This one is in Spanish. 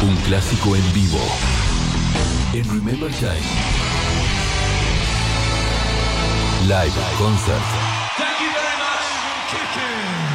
Un clásico en vivo. En Remember Time. Live Concert. Thank you very much.